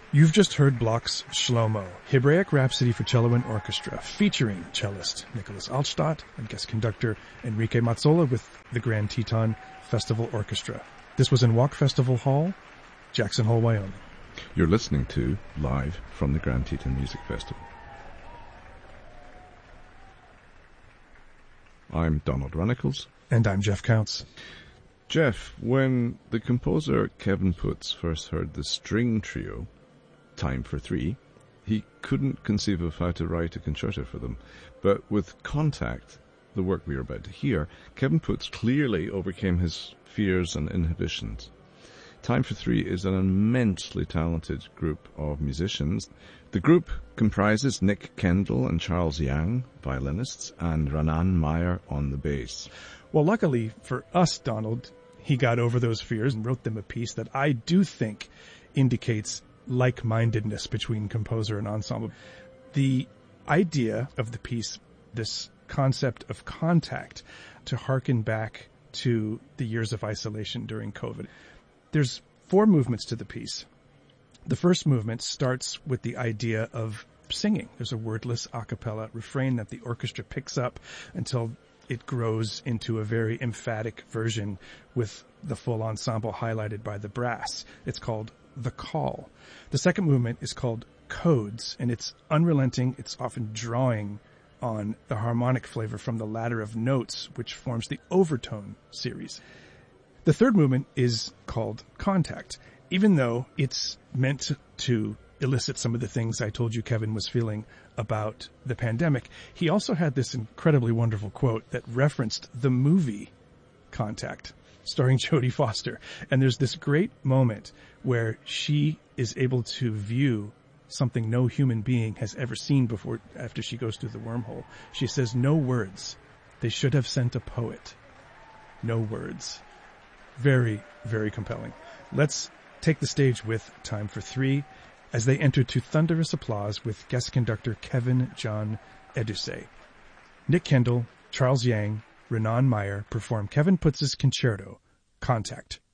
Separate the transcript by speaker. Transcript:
Speaker 1: You've just heard Bloch's Shlomo, Hebraic Rhapsody for Cello and Orchestra, featuring cellist Nicholas Altstadt and guest conductor Enrique Mazzola with the Grand Teton Festival Orchestra. This was in Walk Festival Hall, Jackson Hole, Wyoming.
Speaker 2: You're listening to Live from the Grand Teton Music Festival. I'm Donald Runnicles.
Speaker 1: And I'm Jeff Counts.
Speaker 2: Jeff, when the composer Kevin Putz first heard the string trio, Time for Three, he couldn't conceive of how to write a concerto for them. But with Contact, the work we are about to hear, Kevin Putz clearly overcame his fears and inhibitions. Time for Three is an immensely talented group of musicians. The group comprises Nick Kendall and Charles Yang, violinists, and Renan Meyer on the bass.
Speaker 1: Well, luckily for us, Donald, he got over those fears and wrote them a piece that I do think indicates like-mindedness between composer and ensemble. The idea of the piece, this concept of contact, to harken back to the years of isolation during COVID. There's 4 movements to the piece. The first movement starts with the idea of singing. There's a wordless a cappella refrain that the orchestra picks up until it grows into a very emphatic version with the full ensemble highlighted by the brass. It's called The Call. The second movement is called Codes, and it's unrelenting. It's often drawing on the harmonic flavor from the ladder of notes, which forms the overtone series. The third movement is called Contact. Even though it's meant to elicit some of the things I told you Kevin was feeling about the pandemic, he also had this incredibly wonderful quote that referenced the movie Contact, starring Jodie Foster. And there's this great moment where she is able to view something no human being has ever seen before after she goes through the wormhole. She says, "No words. They should have sent a poet. No words." Very, very compelling. Let's take the stage with Time for Three as they enter to thunderous applause with guest conductor Kevin John Edusei. Nick Kendall, Charles Yang, Renan Meyer perform Kevin Putz's concerto, Contact.